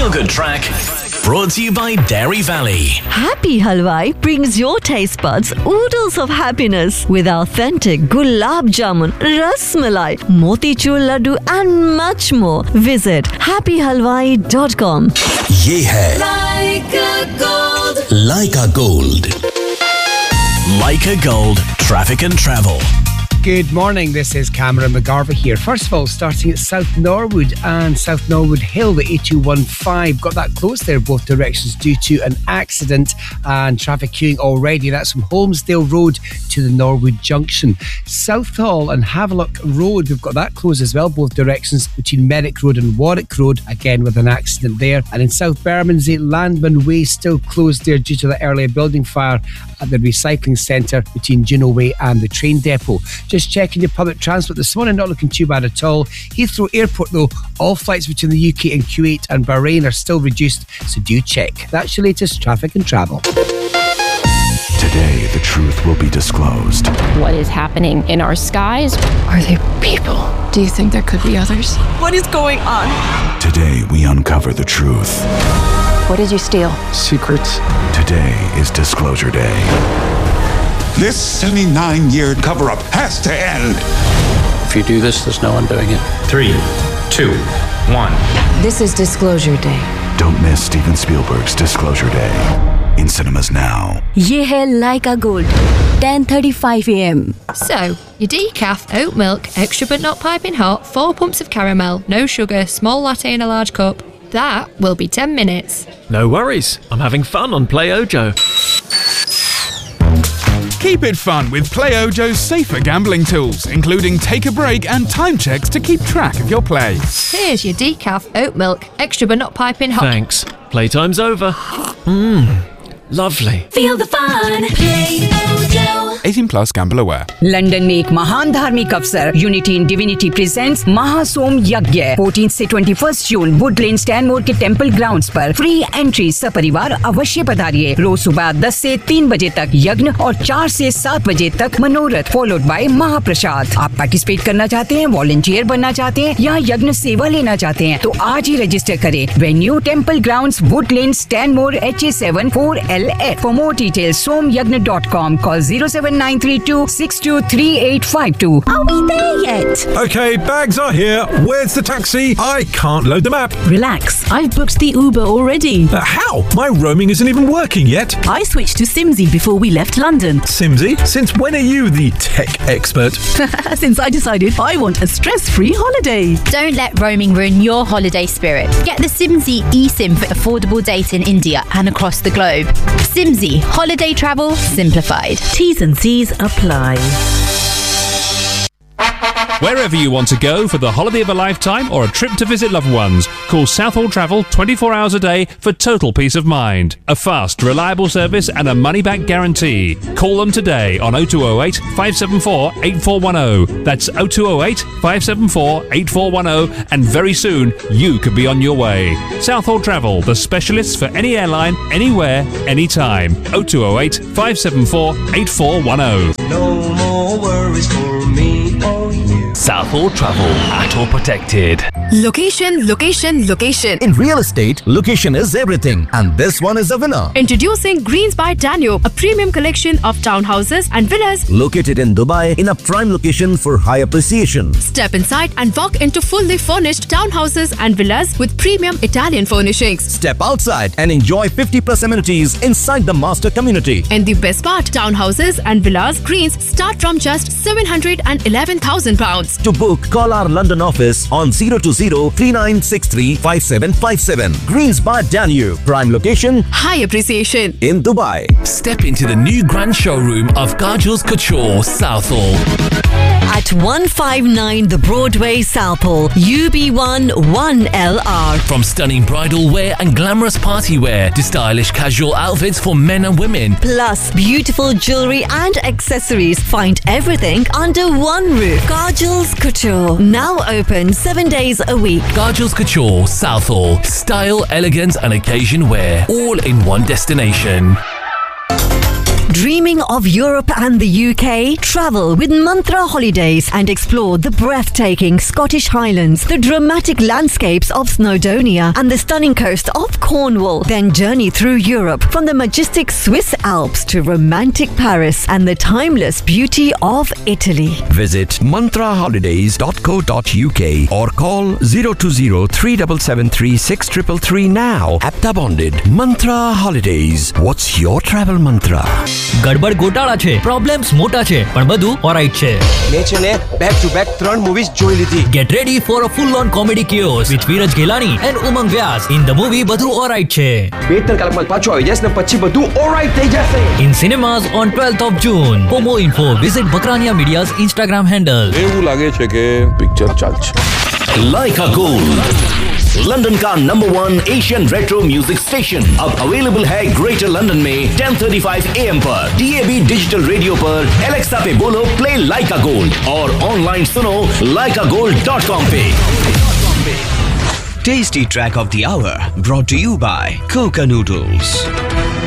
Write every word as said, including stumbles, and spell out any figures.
feel-good track brought to you by Dairy Valley. Happy Halwai brings your taste buds oodles of happiness with authentic gulab jamun, ras malai, motichur laddu and much more. Visit happy halwai dot com. ये है Leica Gold. Leica Gold. Leica Gold Traffic and Travel. Good morning, this is Cameron McGarvey here. First of all, starting at South Norwood and South Norwood Hill, the A two one five. Got that closed there both directions due to an accident and traffic queuing already. That's from Holmesdale Road to the Norwood Junction. Southall and Havelock Road, we've got that closed as well, both directions between Merrick Road and Warwick Road, again with an accident there. And in South Bermondsey, Landman Way still closed there due to the earlier building fire at the recycling centre between Juno Way and the train depot. Just checking your public transport this morning, not looking too bad at all. Heathrow Airport though, all flights between the U K and Kuwait and Bahrain are still reduced, so do check. That's your latest traffic and travel. Today, the truth will be disclosed. What is happening in our skies? Are they people? Do you think there could be others? What is going on? Today, we uncover the truth. What did you steal? Secrets. Today is Disclosure Day. This seventy-nine-year cover-up has to end. If you do this, there's no undoing it. Three, two, one. This is Disclosure Day. Don't miss Steven Spielberg's Disclosure Day. In cinemas now. ये है Leica Gold, ten thirty-five a m. So, your decaf, oat milk, extra but not piping hot, four pumps of caramel, no sugar, small latte in a large cup. That will be ten minutes. No worries, I'm having fun on Play Ojo. Keep it fun with Play Ojo's safer gambling tools, including take a break and time checks to keep track of your play. Here's your decaf, oat milk, extra but not piping hot. Thanks. Playtime's over. Mmm, lovely. Feel the fun. Play Ojo. eighteen plus, gamble aware. London में एक महान धार्मिक अवसर unity in divinity presents महासोम यज्ञ fourteen से twenty first June would लेन स्टैनमोर के temple grounds पर free entry सपरिवार अवश्य पधारिए। रोज सुबह दस से तीन बजे तक यज्ञ और चार से सात बजे तक मनोरथ फॉलोड बाय महाप्रसाद। आप पार्टिसिपेट करना चाहते हैं, वॉलंटियर बनना चाहते हैं या यज्ञ सेवा लेना चाहते हैं तो आज ही रजिस्टर करें। Venue temple grounds would lane स्टैनमोर H A seven four L F. For more details सोमयज्ञ dot com, call zero seven nine three two six two three eight five two. Are we there yet? Okay, bags are here. Where's the taxi? I can't load the map. Relax, I've booked the Uber already. Uh, how? My roaming isn't even working yet. I switched to Simsy before we left London. Simsy? Since when are you the tech expert? Since I decided I want a stress-free holiday. Don't let roaming ruin your holiday spirit. Get the Simsy eSIM for affordable data in India and across the globe. Simsy, holiday travel simplified. T's and C's apply. Wherever you want to go for the holiday of a lifetime or a trip to visit loved ones, call Southall Travel twenty-four hours a day for total peace of mind. A fast, reliable service and a money-back guarantee. Call them today on oh two oh eight, five seven four, eight four one oh. That's oh two oh eight, five seven four, eight four one oh, and very soon you could be on your way. Southall Travel, the specialists for any airline, anywhere, anytime. oh two oh eight, five seven four, eight four one oh. No more worries for me or you. Southall Travel, at or protected. Location, location, location. In real estate, location is everything. And this one is a winner. Introducing Greens by Danube, a premium collection of townhouses and villas. Located in Dubai, in a prime location for high appreciation. Step inside and walk into fully furnished townhouses and villas with premium Italian furnishings. Step outside and enjoy fifty plus amenities inside the master community. And the best part, townhouses and villas Greens start from just seven hundred eleven thousand pounds. To book, call our London office on zero two zero, three nine six three, five seven five seven. Greens by Danube. Prime location. High appreciation. In Dubai. Step into the new grand showroom of Gargil's Couture, Southall. At one fifty-nine The Broadway, Southall, U B one one L R. From stunning bridal wear and glamorous party wear to stylish casual outfits for men and women. Plus beautiful jewellery and accessories. Find everything under one roof. Gargil's Couture. Now open seven days a week. Gargil's Couture, Southall. Style, elegance and occasion wear. All in one destination. Dreaming of Europe and the U K? Travel with Mantra Holidays and explore the breathtaking Scottish Highlands, the dramatic landscapes of Snowdonia and the stunning coast of Cornwall. Then journey through Europe from the majestic Swiss Alps to romantic Paris and the timeless beauty of Italy. Visit mantra holidays dot co dot uk or call zero two zero three seven seven three six three three now. Apta bonded. Mantra Holidays. What's your travel mantra? ગડબડ ગોટાળા છે, problems મોટા છે, પણ બધું ઓરાઇટ છે. મેં છે ને બેક ટુ બેક ત્રણ મૂવીઝ જોઈ લીધી. Get ready for a full on comedy chaos with Viraj Ghelani and Umang Vyas. In the movie બધું ઓરાઇટ છે. બે ત્રણ કલાકમાં પાછું આવી જશે ને પછી બધું ઓરાઇટ થઈ જશે. In cinemas on twelfth of June. For more info, visit Bakrania Media's Instagram handle. એવું લાગે છે કે પિક્ચર ચાલશે. Leica Gold, लंदन का number one Asian retro music station अब अवेलेबल है ग्रेटर लंदन में ten thirty five A M पर, D A B digital radio पर, एलेक्सा पे बोलो प्ले लाइका गोल्ड और ऑनलाइन सुनो लाइका गोल्ड डॉट कॉम पे. Tasty track of the hour brought to you by Coca Noodles.